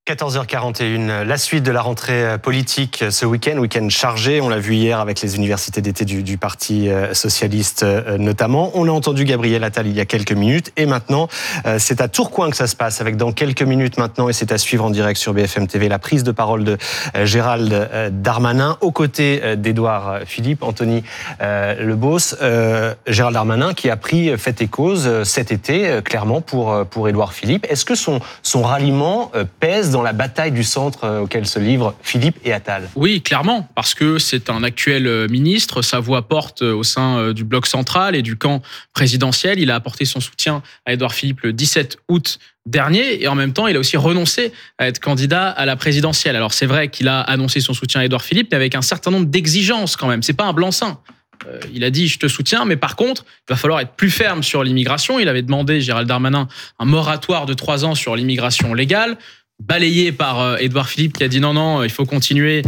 14h41, la suite de la rentrée politique ce week-end chargé, on l'a vu hier avec les universités d'été du Parti socialiste notamment. On a entendu Gabriel Attal il y a quelques minutes et maintenant c'est à Tourcoing que ça se passe avec dans quelques minutes maintenant et c'est à suivre en direct sur BFM TV la prise de parole de Gérald Darmanin aux côtés d'Édouard Philippe, Anthony Lebos. Gérald Darmanin qui a pris fait et cause cet été clairement pour Édouard Philippe. Est-ce que son ralliement pèse dans la bataille du centre auquel se livrent Philippe et Attal? Oui, clairement, parce que c'est un actuel ministre, sa voix porte au sein du bloc central et du camp présidentiel. Il a apporté son soutien à Édouard Philippe le 17 août dernier et en même temps, il a aussi renoncé à être candidat à la présidentielle. Alors c'est vrai qu'il a annoncé son soutien à Édouard Philippe, mais avec un certain nombre d'exigences quand même. C'est pas un blanc-seing. Il a dit « je te soutiens », mais par contre, il va falloir être plus ferme sur l'immigration. Il avait demandé, Gérald Darmanin, un moratoire de 3 ans sur l'immigration légale, balayé par Édouard Philippe qui a dit non, il faut continuer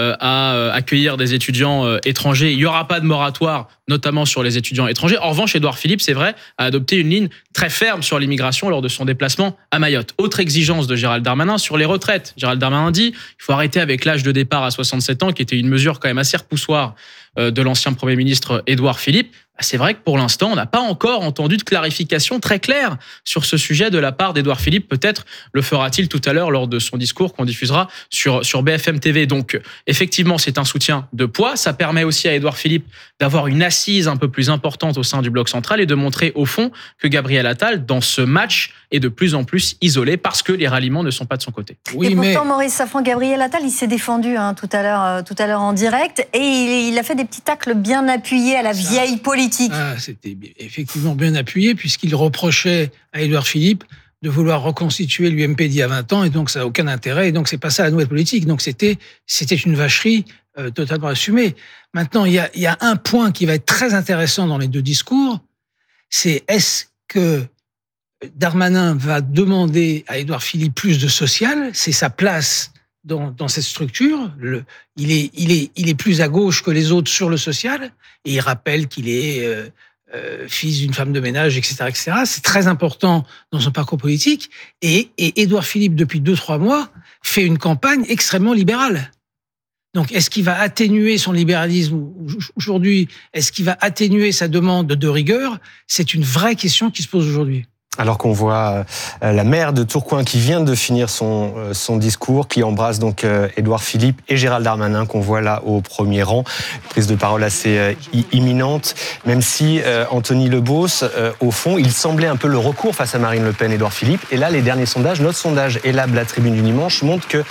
à accueillir des étudiants étrangers. Il n'y aura pas de moratoire, notamment sur les étudiants étrangers. En revanche, Édouard Philippe, c'est vrai, a adopté une ligne très ferme sur l'immigration lors de son déplacement à Mayotte. Autre exigence de Gérald Darmanin sur les retraites. Gérald Darmanin dit il faut arrêter avec l'âge de départ à 67 ans, qui était une mesure quand même assez repoussoire de l'ancien Premier ministre Édouard Philippe. C'est vrai que pour l'instant, on n'a pas encore entendu de clarification très claire sur ce sujet de la part d'Édouard Philippe. Peut-être le fera-t-il tout à l'heure lors de son discours qu'on diffusera sur BFM TV. Donc, effectivement, c'est un soutien de poids. Ça permet aussi à Édouard Philippe d'avoir une assise un peu plus importante au sein du bloc central et de montrer au fond que Gabriel Attal, dans ce match, est de plus en plus isolé parce que les ralliements ne sont pas de son côté. Oui, et pourtant, Maurice Safran, Gabriel Attal, il s'est défendu tout à l'heure en direct et il a fait des petits tacles bien appuyés à la vieille politique. C'était effectivement bien appuyé puisqu'il reprochait à Édouard Philippe de vouloir reconstituer l'UMP d'il y a 20 ans et donc ça n'a aucun intérêt et donc c'est pas ça la nouvelle politique. Donc c'était une vacherie totalement assumée. Maintenant, il y a un point qui va être très intéressant dans les deux discours, c'est est-ce que Darmanin va demander à Édouard Philippe plus de social, c'est sa place dans cette structure. Il est plus à gauche que les autres sur le social et il rappelle qu'il est fils d'une femme de ménage, etc., etc. C'est très important dans son parcours politique. Et Édouard Philippe, depuis 2-3 mois, fait une campagne extrêmement libérale. Donc, est-ce qu'il va atténuer son libéralisme aujourd'hui? Est-ce qu'il va atténuer sa demande de rigueur? C'est une vraie question qui se pose aujourd'hui. Alors qu'on voit la maire de Tourcoing qui vient de finir son discours, qui embrasse donc Édouard Philippe et Gérald Darmanin qu'on voit là au premier rang. Prise de parole assez imminente, même si Anthony Lebos, au fond, il semblait un peu le recours face à Marine Le Pen, Édouard Philippe. Et là, les derniers sondages, notre sondage Elab, la Tribune du Dimanche, montre que,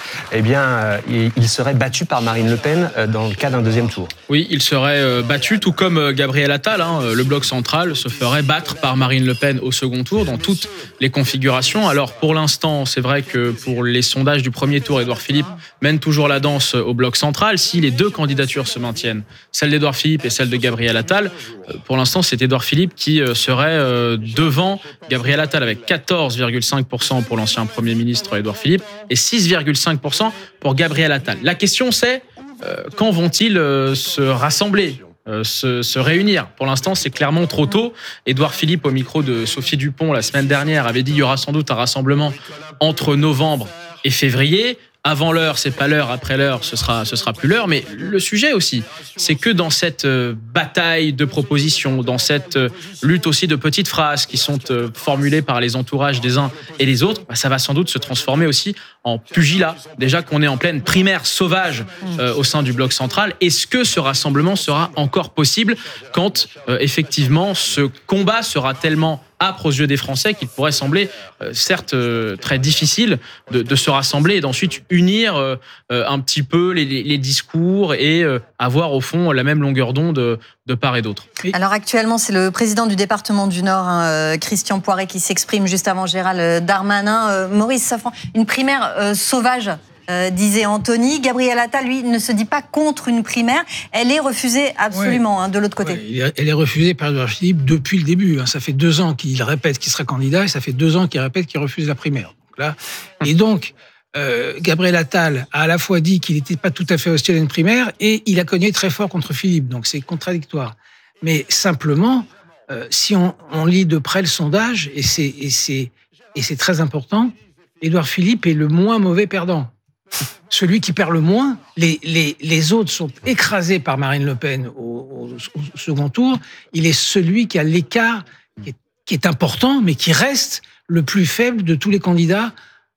il serait battu par Marine Le Pen dans le cas d'un deuxième tour. Oui, il serait battu, tout comme Gabriel Attal. Le bloc central se ferait battre par Marine Le Pen au second tour, dans toutes les configurations. Alors pour l'instant, c'est vrai que pour les sondages du premier tour, Édouard Philippe mène toujours la danse au bloc central. Si les deux candidatures se maintiennent, celle d'Édouard Philippe et celle de Gabriel Attal, pour l'instant c'est Édouard Philippe qui serait devant Gabriel Attal avec 14,5% pour l'ancien Premier ministre Édouard Philippe et 6,5% pour Gabriel Attal. La question c'est quand vont-ils se rassembler ? Se réunir. Pour l'instant, c'est clairement trop tôt. Édouard Philippe, au micro de Sophie Dupont la semaine dernière, avait dit qu'il y aura sans doute un rassemblement entre novembre et février. Avant l'heure, c'est pas l'heure. Après l'heure, ce sera plus l'heure. Mais le sujet aussi, c'est que dans cette bataille de propositions, dans cette lutte aussi de petites phrases qui sont formulées par les entourages des uns et des autres, ça va sans doute se transformer aussi en pugilat. Déjà qu'on est en pleine primaire sauvage au sein du bloc central. Est-ce que ce rassemblement sera encore possible quand effectivement ce combat sera tellement âpre aux yeux des Français qu'il pourrait sembler certes très difficile de se rassembler et d'ensuite unir un petit peu les discours et avoir au fond la même longueur d'onde de part et d'autre. Alors actuellement, c'est le président du département du Nord, Christian Poiret, qui s'exprime juste avant Gérald Darmanin. Maurice Safran, une primaire sauvage, disait Anthony. Gabriel Attal, lui, ne se dit pas contre une primaire. Elle est refusée absolument de l'autre côté. Ouais, elle est refusée par Édouard Philippe depuis le début. Ça fait 2 ans qu'il répète qu'il sera candidat et ça fait 2 ans qu'il répète qu'il refuse la primaire. Donc, Gabriel Attal a à la fois dit qu'il n'était pas tout à fait hostile à une primaire et il a cogné très fort contre Philippe. Donc, c'est contradictoire. Mais simplement, si on lit de près le sondage, et c'est très important, Édouard Philippe est le moins mauvais perdant. Celui qui perd le moins, les autres sont écrasés par Marine Le Pen au second tour. Il est celui qui a l'écart qui est important, mais qui reste le plus faible de tous les candidats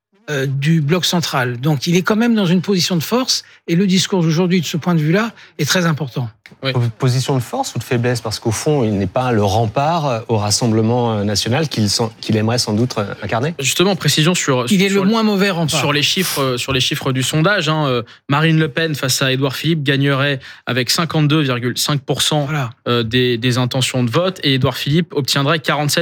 du bloc central. Donc il est quand même dans une position de force, et le discours d'aujourd'hui, de ce point de vue-là, est très important. Oui. Position de force ou de faiblesse? Parce qu'au fond, il n'est pas le rempart au Rassemblement national qu'il aimerait sans doute incarner. Justement, précision sur... Il est le moins mauvais rempart. Sur les chiffres du sondage, Marine Le Pen face à Édouard Philippe gagnerait avec 52,5% Voilà. Des intentions de vote, et Édouard Philippe obtiendrait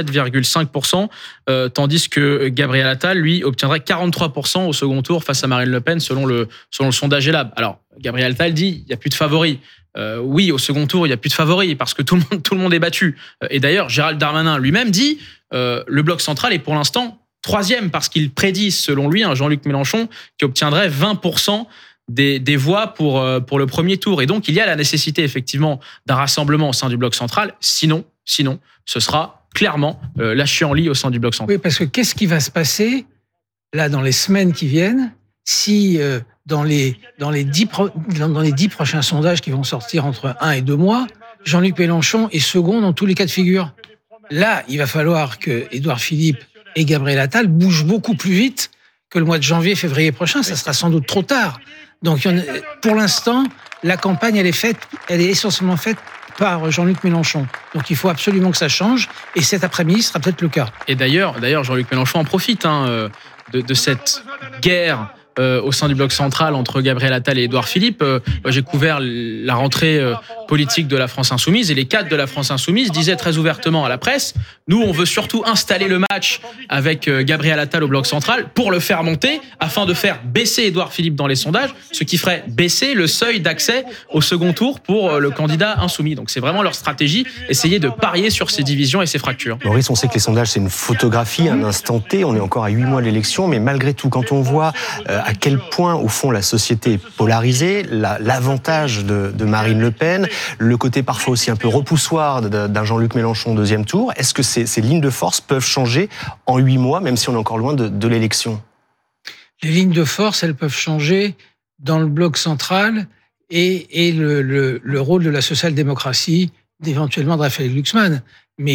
47,5%, tandis que Gabriel Attal, lui, obtiendrait 43% au second tour face à Marine Le Pen, selon le sondage Elab. Alors, Gabriel Attal dit il n'y a plus de favoris. Oui, au second tour, il n'y a plus de favoris parce que tout le monde est battu. Et d'ailleurs, Gérald Darmanin lui-même dit le bloc central est pour l'instant troisième parce qu'il prédit, selon lui, Jean-Luc Mélenchon, qui obtiendrait 20% des voix pour le premier tour. Et donc, il y a la nécessité, effectivement, d'un rassemblement au sein du bloc central. Sinon, ce sera clairement la chienlit au sein du bloc central. Oui, parce que qu'est-ce qui va se passer là dans les semaines qui viennent si dans les 10 prochains sondages qui vont sortir entre 1 et 2 mois, Jean-Luc Mélenchon est second dans tous les cas de figure. Là, il va falloir que Édouard Philippe et Gabriel Attal bougent beaucoup plus vite que le mois de janvier, février prochain. Ça sera sans doute trop tard. Donc, pour l'instant, la campagne, elle est essentiellement faite par Jean-Luc Mélenchon. Donc, il faut absolument que ça change. Et cet après-midi sera peut-être le cas. Et d'ailleurs, Jean-Luc Mélenchon en profite de cette guerre au sein du bloc central entre Gabriel Attal et Édouard Philippe. J'ai couvert la rentrée politique de la France Insoumise, et les cadres de la France Insoumise disaient très ouvertement à la presse, nous, on veut surtout installer le match avec Gabriel Attal au bloc central pour le faire monter, afin de faire baisser Édouard Philippe dans les sondages, ce qui ferait baisser le seuil d'accès au second tour pour le candidat insoumis. Donc c'est vraiment leur stratégie, essayer de parier sur ces divisions et ces fractures. Maurice, on sait que les sondages, c'est une photographie, un instant T, on est encore à 8 mois de l'élection, mais malgré tout, quand on voit à quel point, au fond, la société est polarisée, l'avantage de Marine Le Pen, le côté parfois aussi un peu repoussoir d'un Jean-Luc Mélenchon au deuxième tour, est-ce que ces lignes de force peuvent changer en 8 mois, même si on est encore loin de l'élection? Les lignes de force, elles peuvent changer dans le bloc central et le rôle de la social-démocratie, éventuellement de Raphaël Glucksmann. Mais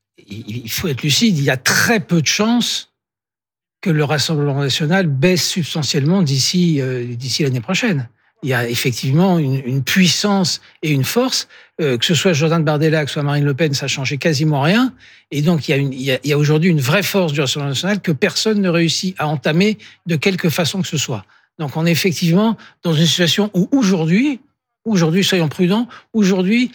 il faut être lucide, il y a très peu de chances que le Rassemblement national baisse substantiellement d'ici l'année prochaine. Il y a effectivement une puissance et une force, que ce soit Jordan Bardella, que ce soit Marine Le Pen, ça a changé quasiment rien. Et donc, il y a aujourd'hui une vraie force du Rassemblement national que personne ne réussit à entamer de quelque façon que ce soit. Donc, on est effectivement dans une situation où aujourd'hui, soyons prudents, aujourd'hui,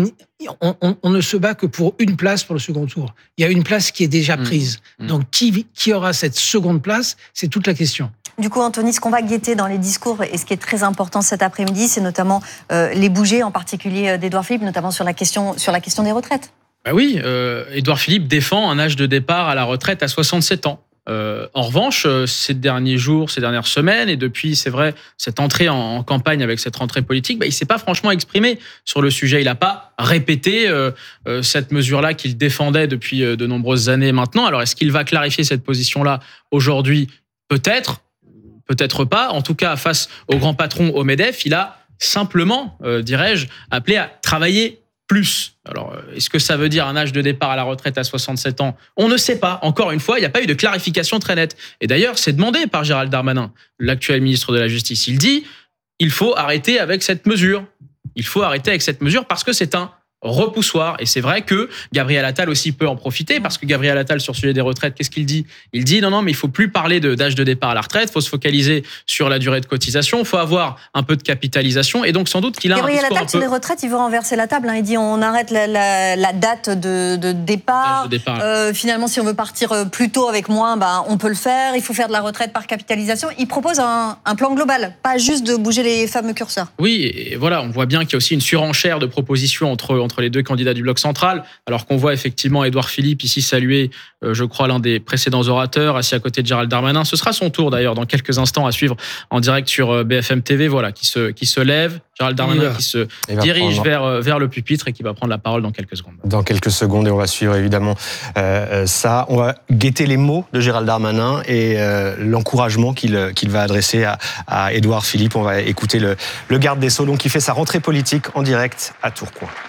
on ne se bat que pour une place pour le second tour. Il y a une place qui est déjà prise. Donc, qui aura cette seconde place, c'est toute la question. Du coup, Anthony, ce qu'on va guetter dans les discours, et ce qui est très important cet après-midi, c'est notamment les bougies, en particulier d'Édouard Philippe, notamment sur la question des retraites. Bah oui, Édouard Philippe défend un âge de départ à la retraite à 67 ans. En revanche, ces derniers jours, ces dernières semaines, et depuis, c'est vrai, cette entrée en campagne avec cette rentrée politique, il ne s'est pas franchement exprimé sur le sujet. Il n'a pas répété cette mesure-là qu'il défendait depuis de nombreuses années maintenant. Alors, est-ce qu'il va clarifier cette position-là aujourd'hui? Peut-être pas. En tout cas, face au grand patron, au MEDEF, il a simplement, dirais-je, appelé à travailler plus. Alors, est-ce que ça veut dire un âge de départ à la retraite à 67 ans? On ne sait pas. Encore une fois, il n'y a pas eu de clarification très nette. Et d'ailleurs, c'est demandé par Gérald Darmanin, l'actuel ministre de la Justice. Il dit, il faut arrêter avec cette mesure. Il faut arrêter avec cette mesure parce que c'est un repoussoir. Et c'est vrai que Gabriel Attal aussi peut en profiter, parce que Gabriel Attal, sur le sujet des retraites, qu'est-ce qu'il dit? Il dit non, mais il faut plus parler d'âge de départ à la retraite, il faut se focaliser sur la durée de cotisation, il faut avoir un peu de capitalisation, et donc sans doute qu'il a Gabriel un discours Attal, sur les retraites, il veut renverser la table. Il dit on arrête la date de départ. Finalement, si on veut partir plus tôt avec moins, on peut le faire. Il faut faire de la retraite par capitalisation. Il propose un plan global, pas juste de bouger les fameux curseurs. Oui, et voilà, on voit bien qu'il y a aussi une surenchère de propositions entre entre les deux candidats du bloc central, alors qu'on voit effectivement Édouard Philippe ici saluer, je crois, l'un des précédents orateurs, assis à côté de Gérald Darmanin. Ce sera son tour d'ailleurs dans quelques instants à suivre en direct sur BFM TV, voilà, qui se lève. Gérald Darmanin qui se dirige vers le pupitre et qui va prendre la parole dans quelques secondes. Dans quelques secondes, et on va suivre évidemment ça. On va guetter les mots de Gérald Darmanin et l'encouragement qu'il va adresser à Édouard Philippe. On va écouter le garde des Sceaux, donc, qui fait sa rentrée politique en direct à Tourcoing.